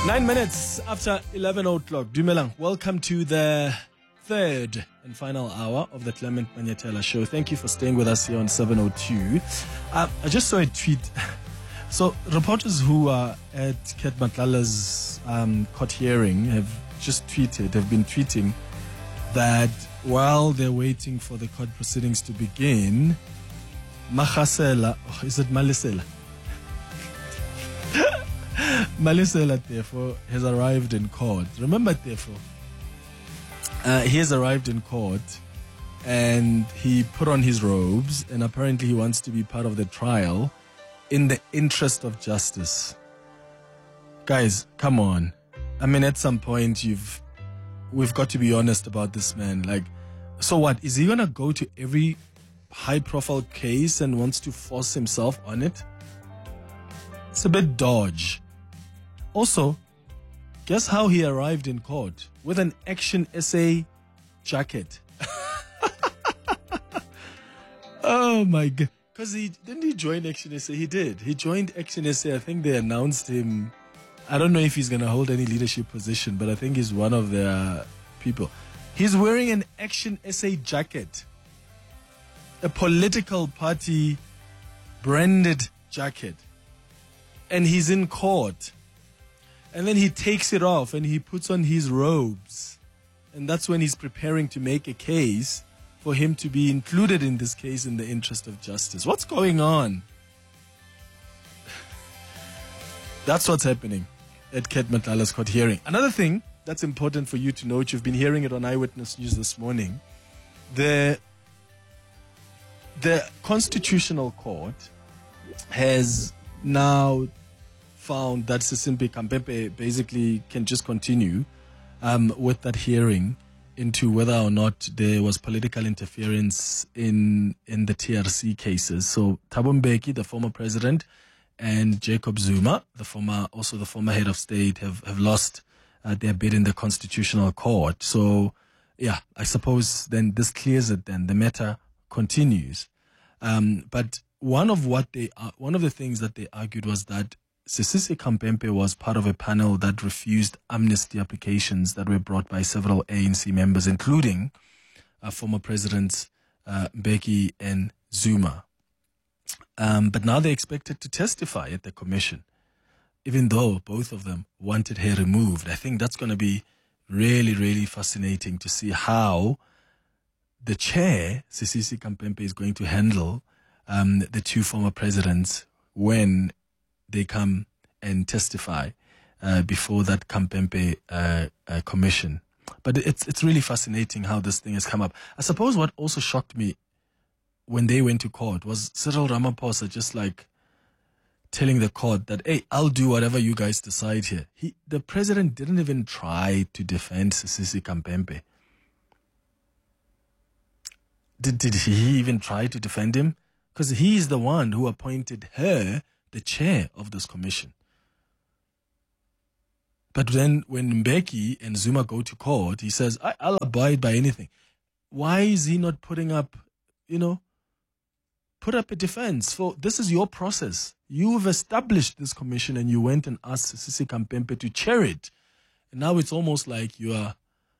9 minutes after 11 o'clock. Dumelang, welcome to the third and final hour of the Clement Manyetela show. Thank you for staying with us here on 702. I just saw a tweet. So reporters who are at Ket Matlala's court hearing have been tweeting that while they're waiting for the court proceedings to begin, Malisela, Malisela, therefore, has arrived in court. Remember, therefore, he has arrived in court and he put on his robes and apparently he wants to be part of the trial in the interest of justice. Guys, come on. I mean, at some point, we've got to be honest about this man. Like, so what? Is he going to go to every high-profile case and wants to force himself on it? It's a bit dodge. Also, guess how he arrived in court? With an Action SA jacket. Oh my God. Because didn't he join Action SA? He did. He joined Action SA. I think they announced him. I don't know if he's going to hold any leadership position, but I think he's one of their people. He's wearing an Action SA jacket. A political party branded jacket. And he's in court. And then he takes it off and he puts on his robes. And that's when he's preparing to make a case for him to be included in this case in the interest of justice. What's going on? That's what's happening at Ket Matlala's court hearing. Another thing that's important for you to note, you've been hearing it on Eyewitness News this morning. The Constitutional Court has now found that Sisimbi Kampepe basically can just continue with that hearing into whether or not there was political interference in the TRC cases. So Thabo Mbeki, the former president, and Jacob Zuma, the former head of state, have lost their bid in the Constitutional Court. So yeah, I suppose then this clears it. Then the matter continues. But one of the things that they argued was that Sisisi Kampepe was part of a panel that refused amnesty applications that were brought by several ANC members, including former presidents Mbeki and Zuma. But now they're expected to testify at the commission, even though both of them wanted her removed. I think that's going to be really, really fascinating to see how the chair, Sisisi Kampepe, is going to handle the two former presidents when they come and testify before that Kampepe commission. But it's really fascinating how this thing has come up. I suppose what also shocked me when they went to court was Cyril Ramaphosa just like telling the court that, hey, I'll do whatever you guys decide here. The president didn't even try to defend Sisisi Kampepe. Did he even try to defend him? Because he is the one who appointed her the chair of this commission. But then when Mbeki and Zuma go to court, he says, I'll abide by anything. Why is he not put up a defense? For this is your process. You've established this commission and you went and asked Sisisi Kampepe to chair it. And now it's almost like you're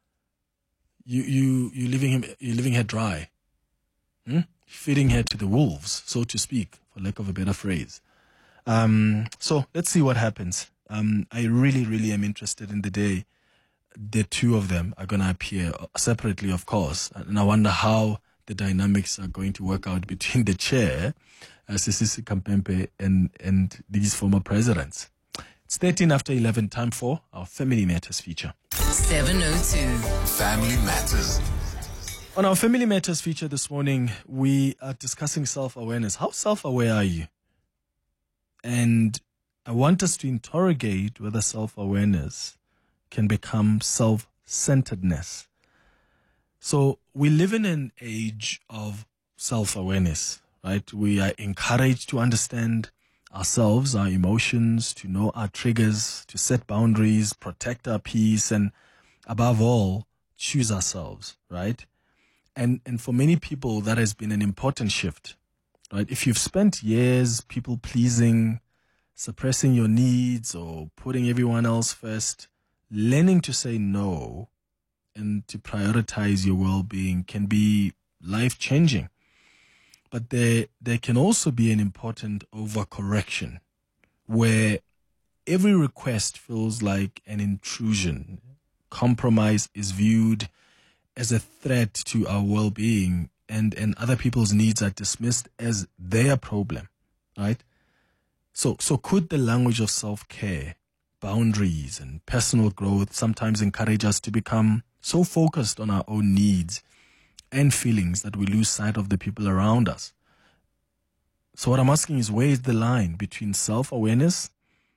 leaving her dry. Feeding her to the wolves, so to speak, for lack of a better phrase. So let's see what happens. I really, really am interested in the day the two of them are going to appear separately, of course. And I wonder how the dynamics are going to work out between the chair, Sisisi Kampepe, and these former presidents. It's 13 after 11, time for our Family Matters feature. 702. Family Matters. On our Family Matters feature this morning, we are discussing self-awareness. How self-aware are you? And I want us to interrogate whether self-awareness can become self-centeredness. So we live in an age of self-awareness, right? We are encouraged to understand ourselves, our emotions, to know our triggers, to set boundaries, protect our peace, and above all, choose ourselves, right? And for many people, that has been an important shift, right? If you've spent years people pleasing, suppressing your needs or putting everyone else first, learning to say no and to prioritize your well-being can be life-changing. But there can also be an important overcorrection where every request feels like an intrusion. Compromise is viewed as a threat to our well-being, and other people's needs are dismissed as their problem, right? So could the language of self-care, boundaries, and personal growth sometimes encourage us to become so focused on our own needs and feelings that we lose sight of the people around us? So what I'm asking is, where is the line between self-awareness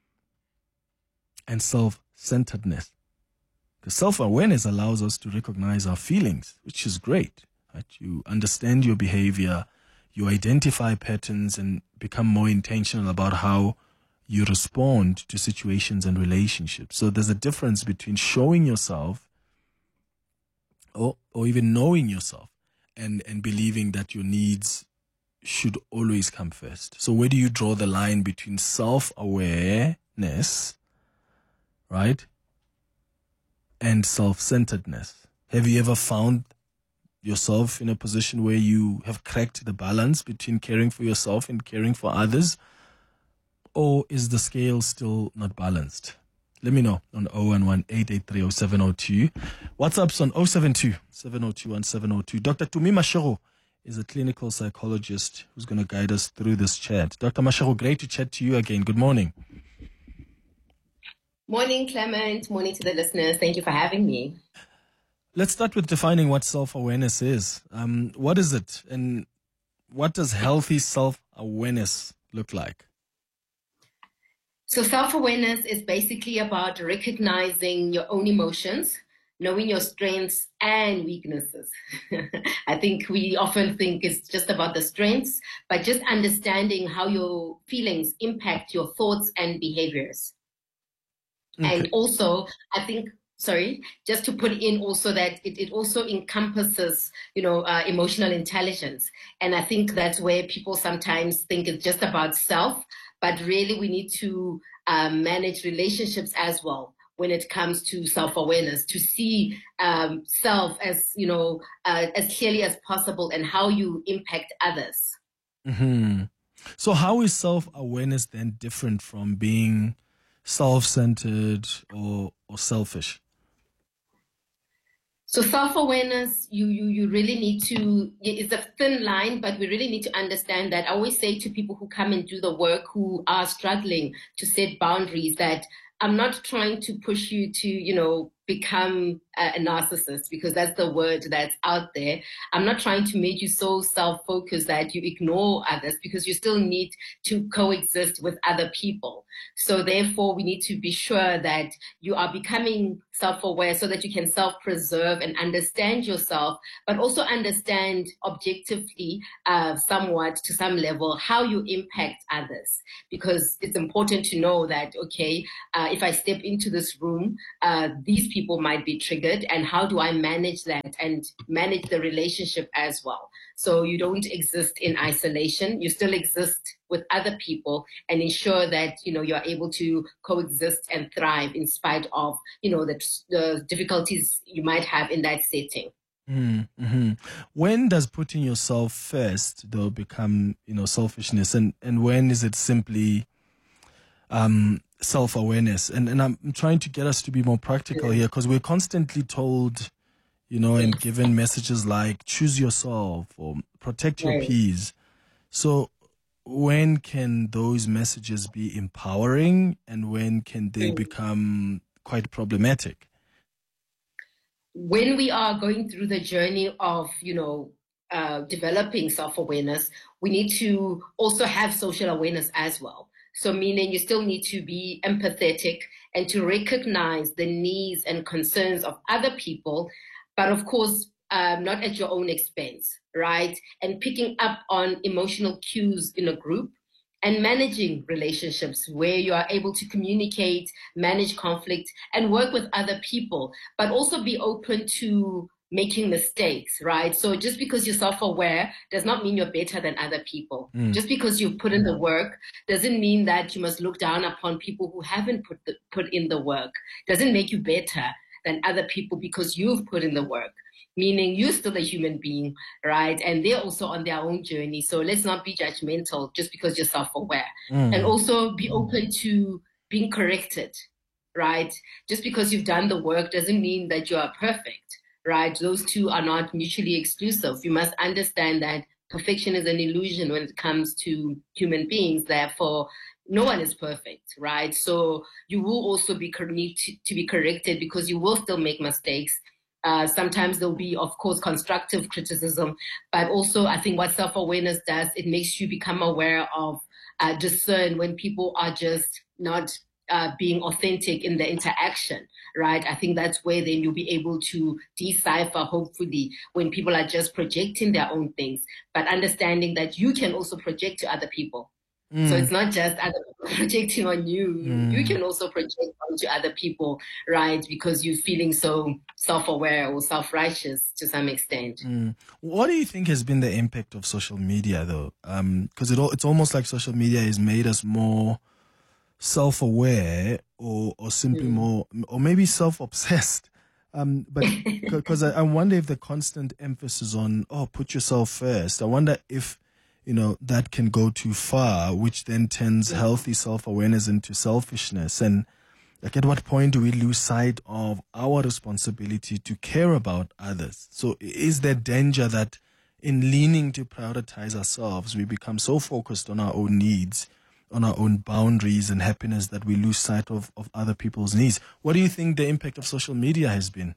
and self-centeredness? Because self-awareness allows us to recognize our feelings, which is great, right? You understand your behavior, you identify patterns, and become more intentional about how you respond to situations and relationships. So there's a difference between showing yourself or even knowing yourself and believing that your needs should always come first. So where do you draw the line between self-awareness, right, and self-centeredness? Have you ever found yourself in a position where you have cracked the balance between caring for yourself and caring for others? Or is the scale still not balanced? Let me know on 011-883-0702. WhatsApp's on 072-702-1702. Dr. Tumi Mashego is a clinical psychologist who's going to guide us through this chat. Dr. Mashego, great to chat to you again. Good morning. Morning, Clement. Morning to the listeners. Thank you for having me. Let's start with defining what self-awareness is. What is it, and what does healthy self-awareness look like? So self-awareness is basically about recognizing your own emotions, knowing your strengths and weaknesses. I think we often think it's just about the strengths, but just understanding how your feelings impact your thoughts and behaviors. Okay. And also, I think, just to put in also that it also encompasses, emotional intelligence. And I think that's where people sometimes think it's just about self, but really we need to manage relationships as well when it comes to self-awareness, to see self as, as clearly as possible and how you impact others. Mm-hmm. So how is self-awareness then different from being self-centered or selfish? So self-awareness, you really need to, it's a thin line, but we really need to understand that. I always say to people who come and do the work, who are struggling to set boundaries, that I'm not trying to push you to, become a narcissist, because that's the word that's out there. I'm not trying to make you so self-focused that you ignore others, because you still need to coexist with other people. So therefore, we need to be sure that you are becoming self-aware so that you can self-preserve and understand yourself, but also understand objectively, somewhat to some level, how you impact others. Because it's important to know that, okay, if I step into this room, these people might be triggered, and how do I manage that and manage the relationship as well? So you don't exist in isolation. You still exist with other people, and ensure that, you're able to coexist and thrive in spite of, the difficulties you might have in that setting. Mm-hmm. When does putting yourself first, though, become, selfishness, and when is it simply self-awareness? And I'm trying to get us to be more practical here, because we're constantly told, and given messages like choose yourself or protect your peace. So when can those messages be empowering, and when can they become quite problematic? When we are going through the journey of, developing self-awareness, we need to also have social awareness as well. So meaning you still need to be empathetic and to recognize the needs and concerns of other people, but of course, not at your own expense, right? And picking up on emotional cues in a group, and managing relationships where you are able to communicate, manage conflict, and work with other people, but also be open to making mistakes, right? So just because you're self-aware does not mean you're better than other people. Just because you put in the work doesn't mean that you must look down upon people who haven't put in the work. Doesn't make you better than other people because you've put in the work, meaning you're still a human being, right? And they're also on their own journey. So let's not be judgmental just because you're self-aware. And also be open to being corrected, right? Just because you've done the work doesn't mean that you are perfect, right? Those two are not mutually exclusive. You must understand that perfection is an illusion when it comes to human beings. Therefore, no one is perfect, right? So you will also need to be corrected because you will still make mistakes. Sometimes there'll be, of course, constructive criticism, but also I think what self-awareness does, it makes you become aware of, discern when people are just not being authentic in the interaction, right? I think that's where then you'll be able to decipher, hopefully, when people are just projecting their own things, but understanding that you can also project to other people. So it's not just other people projecting on you. You can also project onto other people, right? Because you're feeling so self-aware or self-righteous to some extent. What do you think has been the impact of social media, though? Because it's almost like social media has made us more self-aware or simply more, or maybe self-obsessed. But because I wonder if the constant emphasis on, put yourself first, I wonder if, that can go too far, which then turns healthy self-awareness into selfishness. And like, at what point do we lose sight of our responsibility to care about others? So is there danger that in leaning to prioritize ourselves, we become so focused on our own needs, on our own boundaries and happiness that we lose sight of other people's needs? What do you think the impact of social media has been?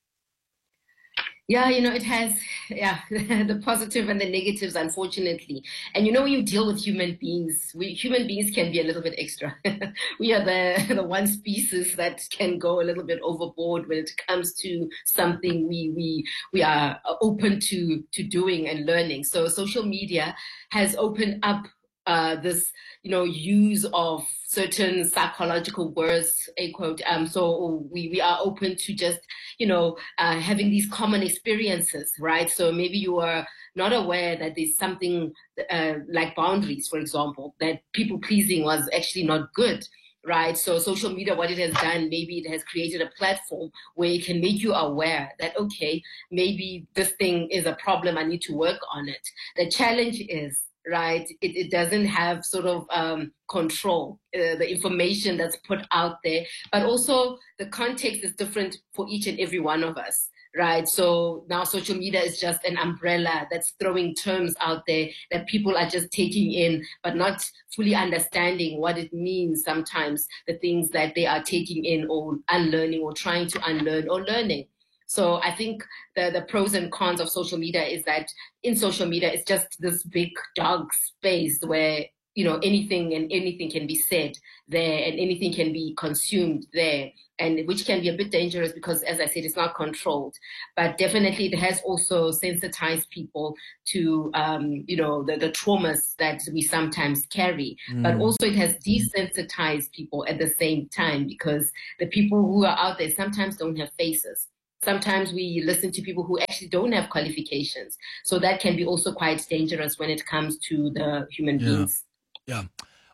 Yeah, it has, the positive and the negatives, unfortunately. And when you deal with human beings, human beings can be a little bit extra. We are the one species that can go a little bit overboard when it comes to something we are open to doing and learning. So social media has opened up this, use of certain psychological words, a quote. So we are open to just, having these common experiences, right? So maybe you are not aware that there's something like boundaries, for example, that people pleasing was actually not good. Right. So social media, what it has done, maybe it has created a platform where it can make you aware that, okay, maybe this thing is a problem. I need to work on it. The challenge is, right, it doesn't have sort of control, the information that's put out there, but also the context is different for each and every one of us. Right. So now social media is just an umbrella that's throwing terms out there that people are just taking in, but not fully understanding what it means sometimes, the things that they are taking in or unlearning or trying to unlearn or learning. So I think the pros and cons of social media is that in social media, it's just this big dark space where, anything can be said there and anything can be consumed there, and which can be a bit dangerous because, as I said, it's not controlled. But definitely it has also sensitized people to, the traumas that we sometimes carry. But also it has desensitized people at the same time because the people who are out there sometimes don't have faces. Sometimes we listen to people who actually don't have qualifications. So that can be also quite dangerous when it comes to the human beings. Yeah.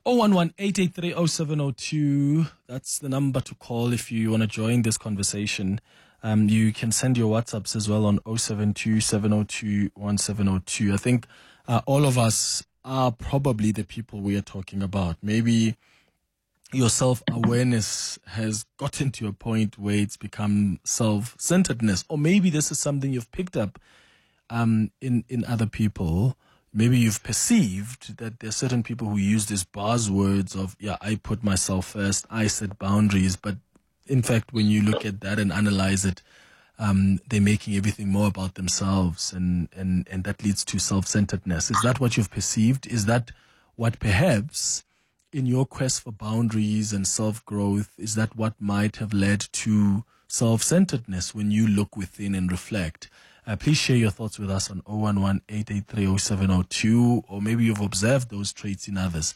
011-883-0702. That's the number to call if you want to join this conversation. You can send your WhatsApps as well on 072-702-1702. I think all of us are probably the people we are talking about. Maybe your self-awareness has gotten to a point where it's become self-centeredness, or maybe this is something you've picked up in other people. Maybe you've perceived that there are certain people who use these buzzwords of, I put myself first, I set boundaries, but in fact, when you look at that and analyze it, they're making everything more about themselves, and that leads to self-centeredness. Is that what you've perceived? Is that what perhaps in your quest for boundaries and self-growth, is that what might have led to self-centeredness when you look within and reflect? Please share your thoughts with us on 011-883-0702, or maybe you've observed those traits in others.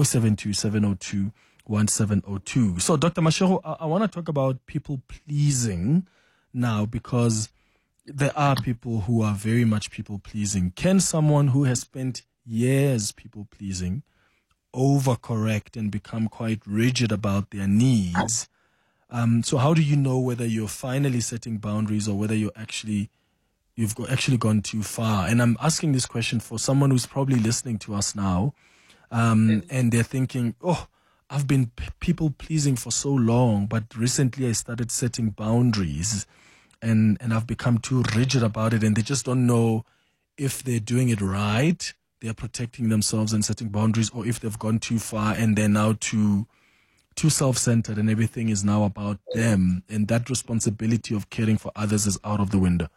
072-702-1702. So, Dr. Mashego, I want to talk about people pleasing now, because there are people who are very much people pleasing. Can someone who has spent years people pleasing overcorrect and become quite rigid about their needs? So how do you know whether you're finally setting boundaries or whether you've actually gone too far? And I'm asking this question for someone who's probably listening to us now, and they're thinking, oh, I've been people pleasing for so long, but recently I started setting boundaries and I've become too rigid about it, and they just don't know if they're doing it right, they're protecting themselves and setting boundaries, or if they've gone too far and they're now too self-centered and everything is now about them, and that responsibility of caring for others is out of the window.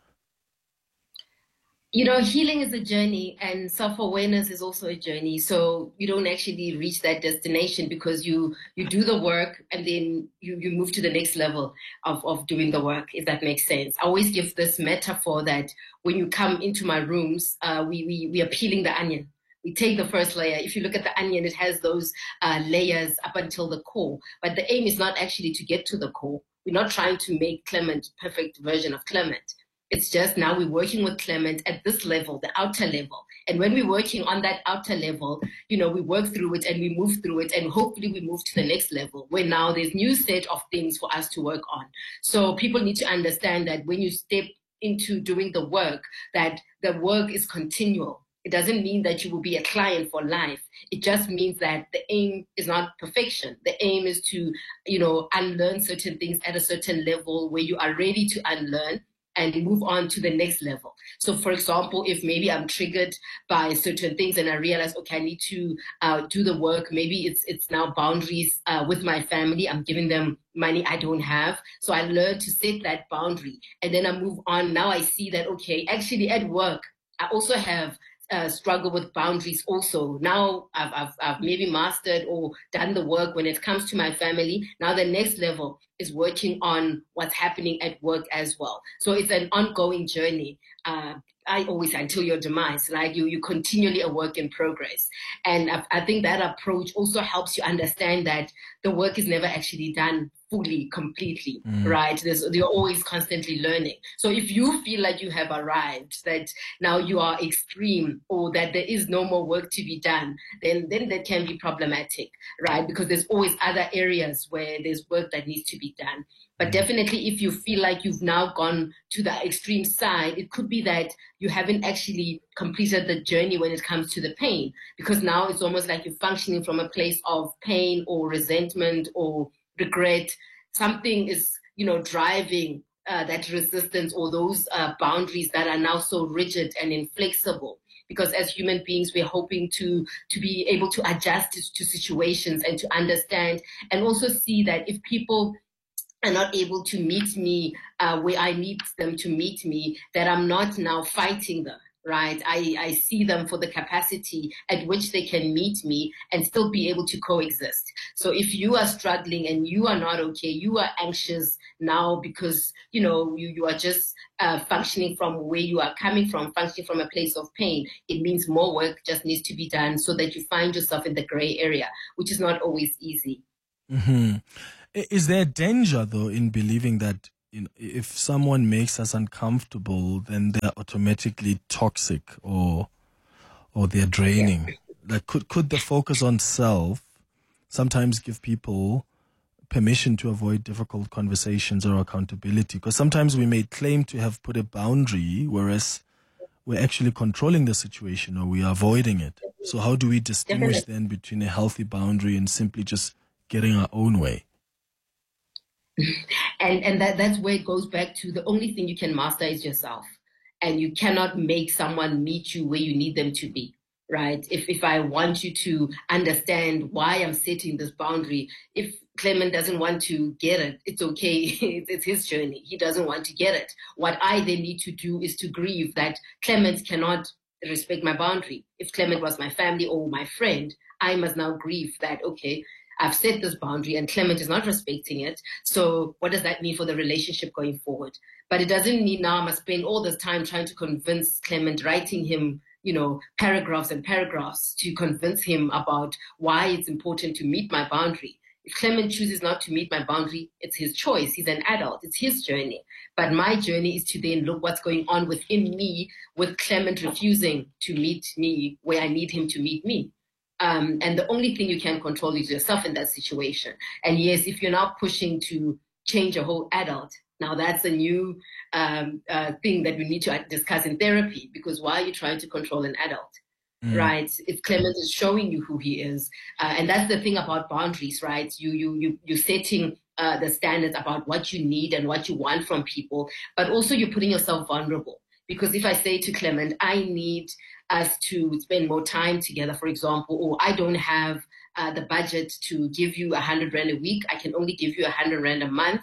You know, healing is a journey and self-awareness is also a journey. So you don't actually reach that destination because you do the work and then you move to the next level of doing the work, if that makes sense. I always give this metaphor that when you come into my rooms, we are peeling the onion. We take the first layer. If you look at the onion, it has those layers up until the core. But the aim is not actually to get to the core. We're not trying to make Clement perfect version of Clement. It's just now we're working with Clement at this level, the outer level. And when we're working on that outer level, you know, we work through it and we move through it, and hopefully we move to the next level where now there's new set of things for us to work on. So people need to understand that when you step into doing the work, that the work is continual. It doesn't mean that you will be a client for life. It just means that the aim is not perfection. The aim is to, you know, unlearn certain things at a certain level where you are ready to unlearn and move on to the next level. So, for example, if maybe I'm triggered by certain things and I realize, okay, I need to do the work. Maybe it's now boundaries with my family. I'm giving them money I don't have. So I learn to set that boundary and then I move on. Now I see that, okay, actually at work, I also have struggle with boundaries also. Now I've maybe mastered or done the work when it comes to my family. Now the next level is working on what's happening at work as well. So it's an ongoing journey. I always say until your demise, like you continually a work in progress. And I think that approach also helps you understand that the work is never actually done fully, completely, right? You're always constantly learning. So if you feel like you have arrived, that now you are extreme or that there is no more work to be done, then that can be problematic, right? Because there's always other areas where there's work that needs to be done. But definitely if you feel like you've now gone to the extreme side, it could be that you haven't actually completed the journey when it comes to the pain, because now it's almost like you're functioning from a place of pain or resentment or regret. Something is, you know, driving that resistance or those boundaries that are now so rigid and inflexible. Because as human beings, we're hoping to be able to adjust to situations and to understand and also see that if people are not able to meet me where I need them to meet me, that I'm not now fighting them, right? I see them for the capacity at which they can meet me and still be able to coexist. So if you are struggling and you are not okay, you are anxious now because, you know, you are just functioning from where you are coming from, functioning from a place of pain, it means more work just needs to be done so that you find yourself in the gray area, which is not always easy. Mm-hmm. Is there danger, though, in believing that if someone makes us uncomfortable, then they're automatically toxic or they're draining? Yeah. Like, could the focus on self sometimes give people permission to avoid difficult conversations or accountability? Because sometimes we may claim to have put a boundary, whereas we're actually controlling the situation or we are avoiding it. So how do we distinguish then between a healthy boundary and simply just getting our own way? And that's where it goes back to the only thing you can master is yourself. And you cannot make someone meet you where you need them to be, right? If I want you to understand why I'm setting this boundary, if Clement doesn't want to get it, it's okay. It's his journey. He doesn't want to get it. What I then need to do is to grieve that Clement cannot respect my boundary. If Clement was my family or my friend, I must now grieve that, okay, I've set this boundary and Clement is not respecting it. So what does that mean for the relationship going forward? But it doesn't mean now I must spend all this time trying to convince Clement, writing him, you know, paragraphs and paragraphs to convince him about why it's important to meet my boundary. If Clement chooses not to meet my boundary, it's his choice. He's an adult. It's his journey. But my journey is to then look what's going on within me with Clement refusing to meet me where I need him to meet me. And the only thing you can control is yourself in that situation. And yes, if you're now pushing to change a whole adult, now that's a new thing that we need to discuss in therapy, because why are you trying to control an adult? Right? If Clement is showing you who he is, and that's the thing about boundaries, right? You're setting the standards about what you need and what you want from people, but also you're putting yourself vulnerable. Because if I say to Clement, I need us to spend more time together, for example, or I don't have the budget to give you 100 Rand a week, I can only give you 100 Rand a month.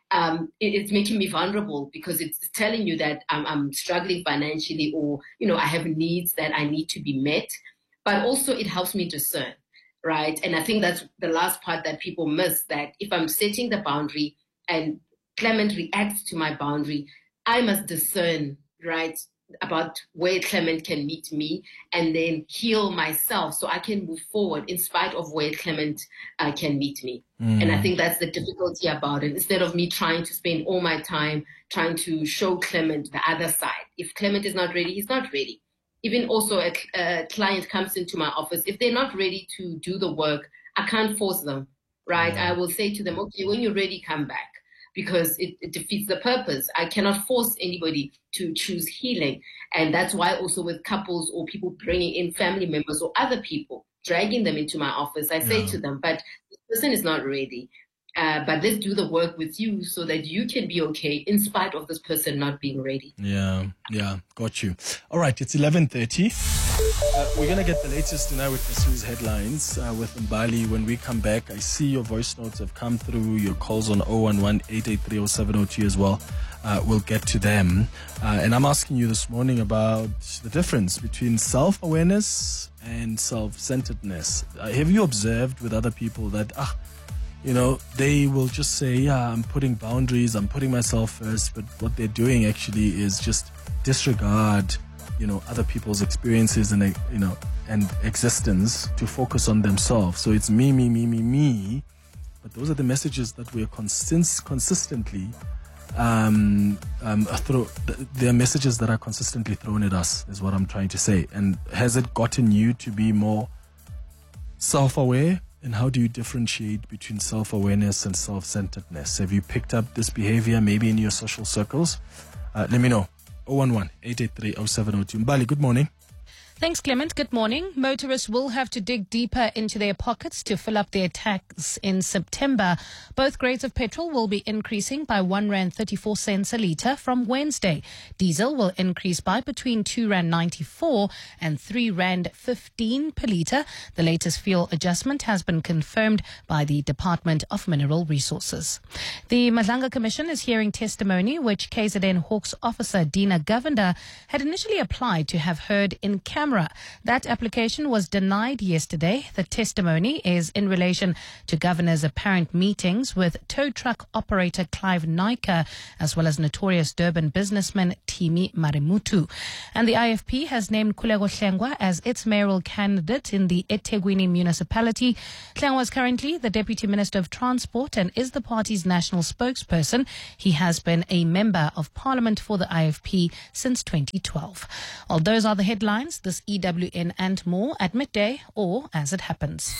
It's making me vulnerable, because it's telling you that I'm struggling financially, or, I have needs that I need to be met. But also it helps me discern, right? And I think that's the last part that people miss, that if I'm setting the boundary and Clement reacts to my boundary, I must discern, right, about where Clement can meet me, and then heal myself so I can move forward in spite of where Clement can meet me. And I think that's the difficulty about it. Instead of me trying to spend all my time trying to show Clement the other side. If Clement is not ready, he's not ready. Even also a client comes into my office, if they're not ready to do the work, I can't force them, right? I will say to them, okay, when you're ready, come back. Because it defeats the purpose. I cannot force anybody to choose healing. And that's why also with couples or people bringing in family members or other people, dragging them into my office, I say to them, but this person is not ready. But let's do the work with you so that you can be okay in spite of this person not being ready. Yeah, got you. All right, it's 11:30. We're going to get the latest tonight with the news headlines with Mbali. When we come back, I see your voice notes have come through, your calls on 011-883-0702 as well. We'll get to them. And I'm asking you this morning about the difference between self-awareness and self-centeredness. Have you observed with other people that, they will just say, I'm putting boundaries, I'm putting myself first, but what they're doing actually is just disregard other people's experiences and existence to focus on themselves. So it's me. But those are the messages that we're consistently they're messages that are consistently thrown at us, is what I'm trying to say. And has it gotten you to be more self-aware? And how do you differentiate between self-awareness and self-centeredness? Have you picked up this behavior maybe in your social circles? Let me know. 011-883-0702. Mbali, good morning. Thanks, Clement. Good morning. Motorists will have to dig deeper into their pockets to fill up their tanks in September. Both grades of petrol will be increasing by R1.34 a litre from Wednesday. Diesel will increase by between R2.94 and R3.15 per litre. The latest fuel adjustment has been confirmed by the Department of Mineral Resources. The Madlanga Commission is hearing testimony which KZN Hawks officer Dina Govender had initially applied to have heard in camera. That application was denied yesterday. The testimony is in relation to Governor's apparent meetings with tow truck operator Clive Naika, as well as notorious Durban businessman Timi Marimutu. And the IFP has named Khuleko Hlengwa as its mayoral candidate in the eThekwini municipality. Hlengwa is currently the Deputy Minister of Transport and is the party's national spokesperson. He has been a member of Parliament for the IFP since 2012. Well, those are the headlines. This EWN and more at midday or as it happens.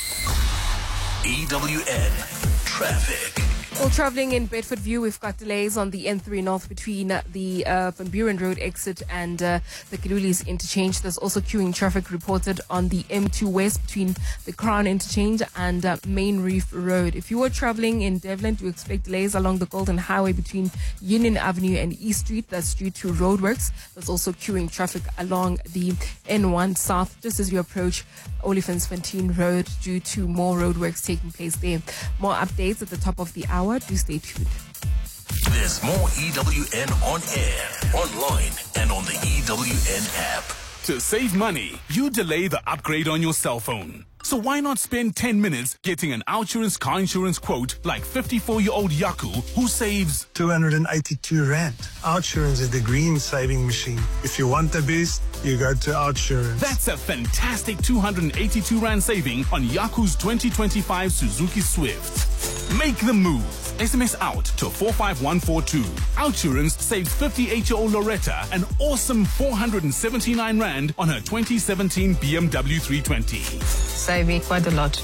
EWN Traffic. Well, travelling in Bedfordview, we've got delays on the N3 North between the Van Buren Road exit and the Kilulis interchange. There's also queuing traffic reported on the M2 West between the Crown interchange and Main Reef Road. If you are travelling in Devlin, do expect delays along the Golden Highway between Union Avenue and East Street. That's due to roadworks. There's also queuing traffic along the N1 South just as you approach Oliphants-Fontaine Road due to more roadworks taking place there. More updates at the top of the hour. Do stay tuned. There's more EWN on air, online, and on the EWN app. To save money, you delay the upgrade on your cell phone. So why not spend 10 minutes getting an OUTsurance car insurance quote like 54-year-old Yaku who saves 282 Rand. OUTsurance is the green saving machine. If you want the best, you go to OUTsurance. That's a fantastic 282 Rand saving on Yaku's 2025 Suzuki Swift. Make the move. SMS out to 45142. Outsurance saves 58-year-old Loretta an awesome 479 Rand on her 2017 BMW 320. Save me quite a lot.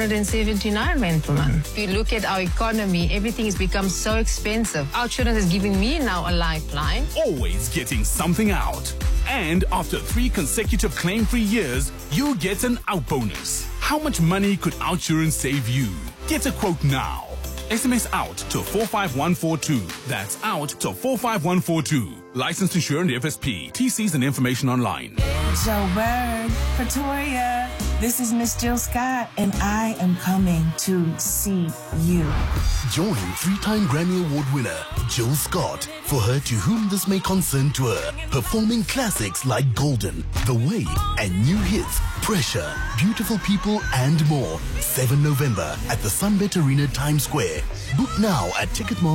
479 Rand per month. If you look at our economy, everything has become so expensive. Outsurance is giving me now a lifeline. Always getting something out. And after 3 consecutive claim-free years, you get an out bonus. How much money could Outsurance save you? Get a quote now. SMS out to 45142. That's out to 45142. Licensed Insurance FSP. TCs and information online. Joburg, Pretoria. This is Miss Jill Scott, and I am coming to see you. Join 3-time Grammy Award winner Jill Scott for Her To Whom This May Concern tour, performing classics like Golden, The Way, and new hits Pressure, Beautiful People, and more. 7 November at the Sunbet Arena, Times Square. Book now at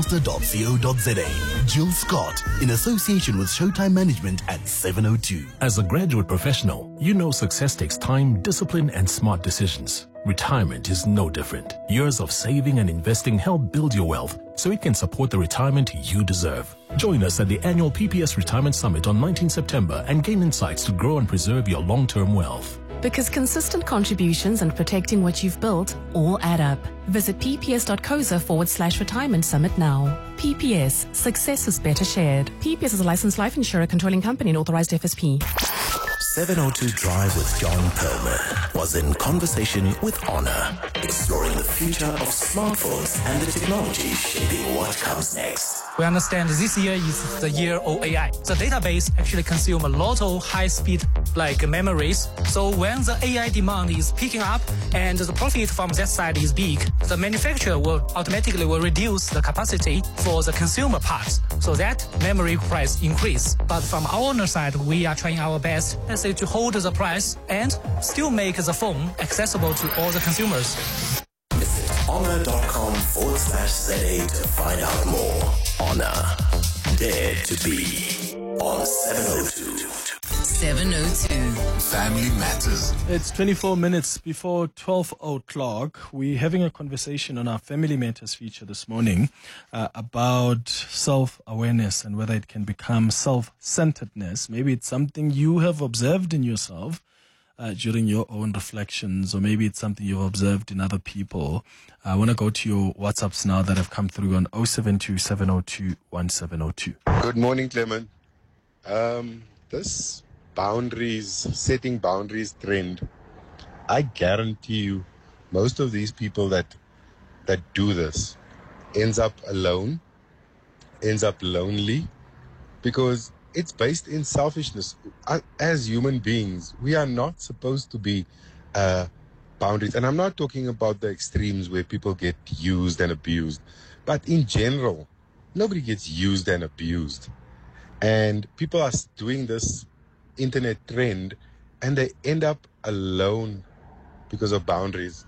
ticketmaster.co.za. Jill Scott, in association with Showtime Management at 702. As a graduate professional, you know success takes time, discipline, and smart decisions. Retirement is no different. Years of saving and investing help build your wealth so it can support the retirement you deserve. Join us at the annual PPS Retirement Summit on 19 September and gain insights to grow and preserve your long-term wealth. Because consistent contributions and protecting what you've built all add up. Visit pps.coza/retirement summit now. PPS, success is better shared. PPS is a licensed life insurer controlling company and authorized FSP. 702 Drive with John Perlman was in conversation with Honor, exploring the future of smartphones and the technology shaping what comes next. We understand this year is the year of AI. The database actually consume a lot of high-speed memories. So when the AI demand is picking up and the profit from that side is big, the manufacturer will automatically reduce the capacity for the consumer parts. So that memory price increase. But from our owner side, we are trying our best, let's say, to hold the price and still make the phone accessible to all the consumers. Visit honor.com/ZA to find out more. Honor, dare to be on 702. 702. Family Matters. It's 24 minutes before 12 o'clock. We're having a conversation on our Family Matters feature this morning about self-awareness and whether it can become self-centeredness. Maybe it's something you have observed in yourself during your own reflections, or maybe it's something you've observed in other people. I want to go to your WhatsApps now that have come through on 072 702 1702. Good morning, Clement. This setting boundaries trend, I guarantee you, most of these people that do this ends up alone, ends up lonely, because it's based in selfishness. As human beings, we are not supposed to be boundaries. And I'm not talking about the extremes where people get used and abused, but in general, nobody gets used and abused. And people are doing this internet trend and they end up alone because of boundaries.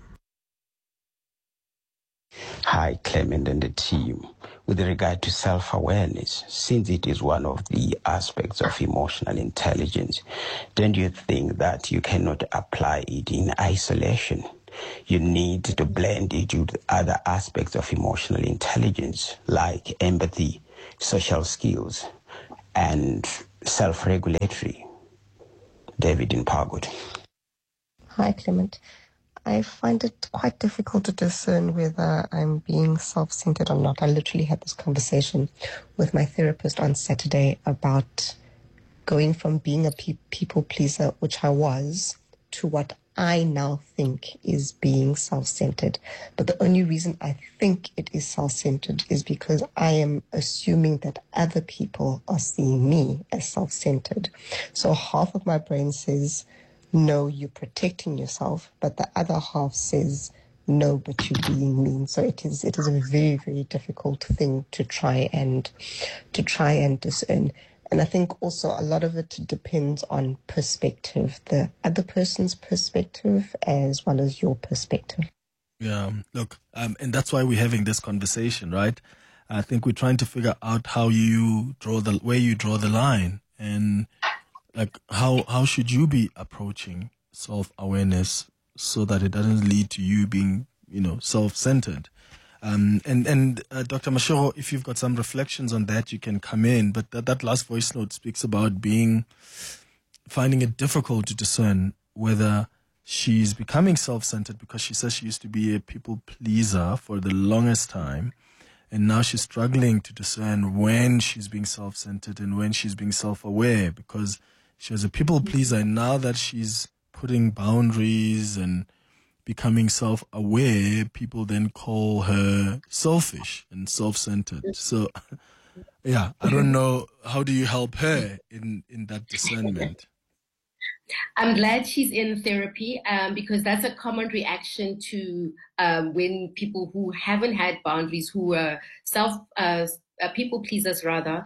Hi, Clement and the team. With regard to self-awareness, since it is one of the aspects of emotional intelligence, don't you think that you cannot apply it in isolation? You need to blend it with other aspects of emotional intelligence, like empathy, social skills, and self-regulatory. David in Parkwood. Hi, Clement. I find it quite difficult to discern whether I'm being self-centered or not. I literally had this conversation with my therapist on Saturday about going from being a people pleaser, which I was, to what I now think is being self-centered. But the only reason I think it is self-centered is because I am assuming that other people are seeing me as self-centered. So half of my brain says, no, you're protecting yourself, but the other half says, no, but you're being mean. So it is a very, very difficult thing to try and discern. And I think also a lot of it depends on perspective, the other person's perspective as well as your perspective. Yeah, look, and that's why we're having this conversation, right? I think we're trying to figure out where you draw the line, and like how should you be approaching self-awareness so that it doesn't lead to you being, self-centered. And Dr. Mashego, if you've got some reflections on that, you can come in. But that last voice note speaks about finding it difficult to discern whether she's becoming self-centered, because she says she used to be a people pleaser for the longest time. And now she's struggling to discern when she's being self-centered and when she's being self-aware, because she was a people pleaser. And now that she's putting boundaries and becoming self-aware, people then call her selfish and self-centered. So, yeah, I don't know. How do you help her in that discernment? I'm glad she's in therapy because that's a common reaction to when people who haven't had boundaries, who are people pleasers rather,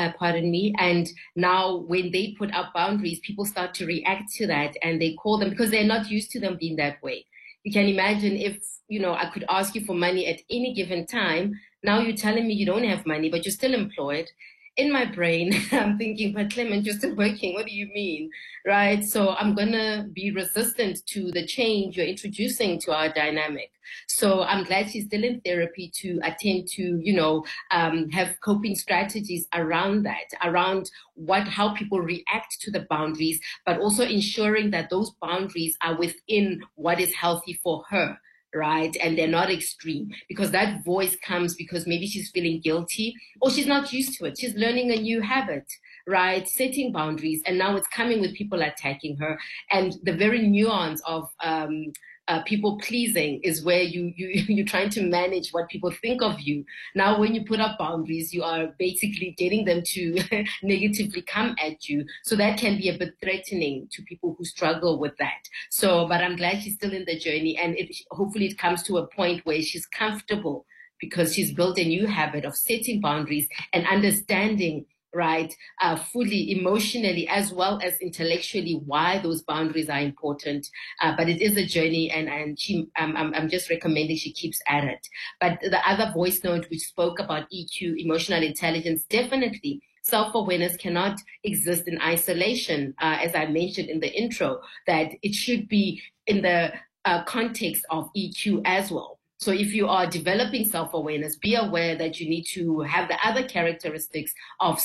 and now when they put up boundaries, people start to react to that and they call them, because they're not used to them being that way. You can imagine if, I could ask you for money at any given time. Now you're telling me you don't have money, but you're still employed. In my brain, I'm thinking, but Clement, you're still working. What do you mean? Right? So I'm going to be resistant to the change you're introducing to our dynamic. So I'm glad she's still in therapy to attend to, have coping strategies around that, around how people react to the boundaries, but also ensuring that those boundaries are within what is healthy for her. Right? And they're not extreme, because that voice comes because maybe she's feeling guilty or she's not used to it. She's learning a new habit, right? Setting boundaries. And now it's coming with people attacking her. And the very nuance of people pleasing is where you're trying to manage what people think of you. Now, when you put up boundaries, you are basically getting them to negatively come at you. So that can be a bit threatening to people who struggle with that. So, but I'm glad she's still in the journey, and hopefully it comes to a point where she's comfortable because she's built a new habit of setting boundaries and understanding, right, fully emotionally as well as intellectually why those boundaries are important. But it is a journey, and I'm just recommending she keeps at it. But the other voice note which spoke about EQ, emotional intelligence, definitely self-awareness cannot exist in isolation, as I mentioned in the intro, that it should be in the context of EQ as well. So if you are developing self-awareness, be aware that you need to have the other characteristics of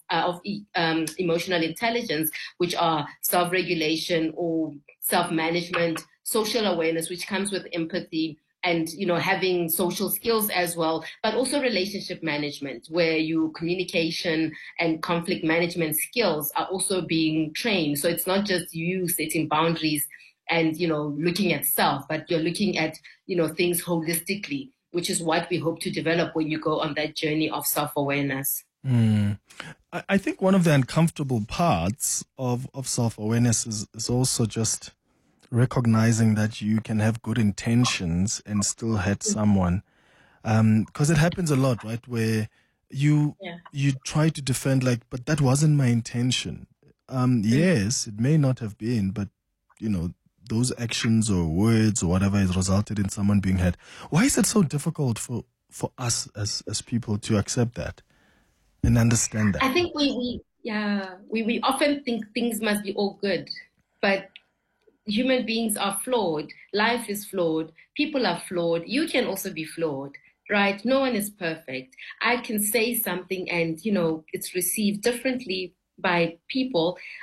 emotional intelligence, which are self-regulation or self-management, social awareness, which comes with empathy, and having social skills as well, but also relationship management, where your communication and conflict management skills are also being trained. So it's not just you setting boundaries and looking at self, but you're looking at things holistically, which is what we hope to develop when you go on that journey of self-awareness. I think one of the uncomfortable parts of self-awareness is also just recognizing that you can have good intentions and still hurt someone, because it happens a lot, right, where you try to defend, but that wasn't my intention. Yes, it may not have been, but those actions or words or whatever has resulted in someone being hurt. Why is it so difficult for us as people to accept that and understand that? I think we often think things must be all good, but human beings are flawed. Life is flawed. People are flawed. You can also be flawed, right? No one is perfect. I can say something and, it's received differently by people.